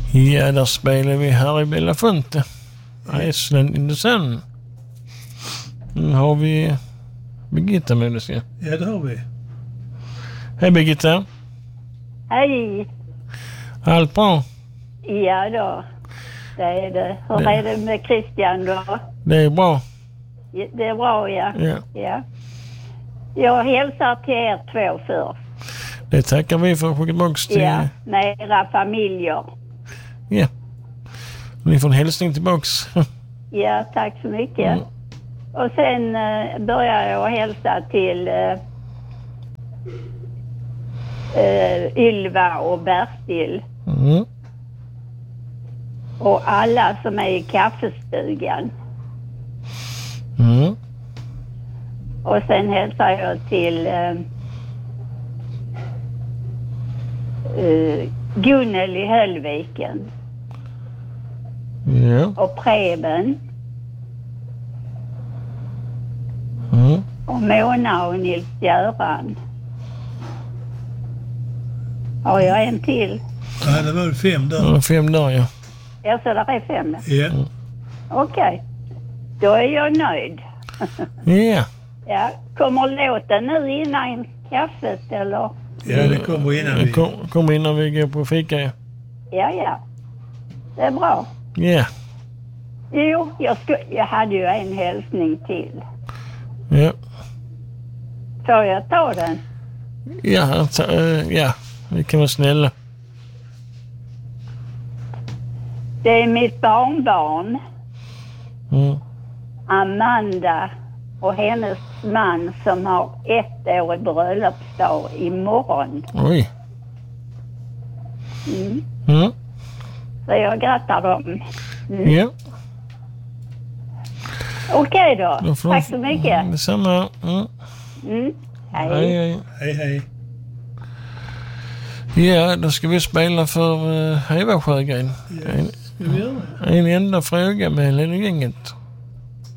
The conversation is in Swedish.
Ja, där spelar vi här i Belafonte. Iceland in the Sun. Nu har vi Birgitta med oss. Ja, det har vi. Hej Birgitta. Hej. Allt bra? Ja då, det är det. Hur är det med Christian då? Det är bra. Det är bra, ja. Ja. Jag hälsar till er två först. Det tackar vi för att skicka tillbaka till... Ja, med era familjer. Ja. Ni får en hälsning tillbaks. Ja, tack så mycket. Och sen börjar jag hälsa till Ylva och Bertil. Och alla som är i kaffestugan. Och sen hälsar jag till Gunnel i Höllviken. Ja. Och Preben. Och Mona och Nils-Göran. Har jag en till? Ja, det var 5 där. Ja, 5 där, ja. Ja, så där är 5 där. Ja. Okej. Då är jag nöjd. Ja. Ja. Kommer låten nu innan kaffet, eller? Ja, det kommer innan vi... Kommer innan vi går på fika, ja. Ja. Det är bra. Ja. Jo, jag hade ju en hälsning till. Ja. Får jag ta den? Ja, vi kan vara snälla. Det är mitt barnbarn. Amanda och hennes man som har 1 år i bröllopsdag imorgon. Oj. Så jag grattar dem. Ja. Okej då. Tack så mycket. Detsamma. Hej. Hej. Ja, då ska vi spela för Eva Sjögren. Ja, ska vi göra det? En enda fråga med hela gänget.